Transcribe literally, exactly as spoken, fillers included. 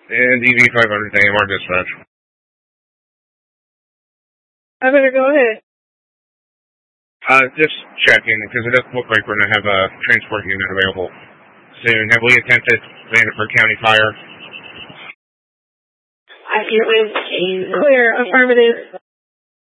And D V five hundred A M R dispatch. I better go ahead. Uh, just checking, because it doesn't look like we're going to have a transport unit available soon. Have we attempted Vanderburgh County Fire? I can't wait. Clear, affirmative.